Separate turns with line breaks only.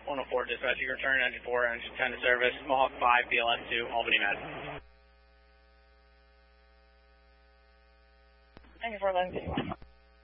104 dispatch, you can return engine 4, engine 10 to service, Mohawk 5, BLS 2, Albany Med.
Engine 4, 1151.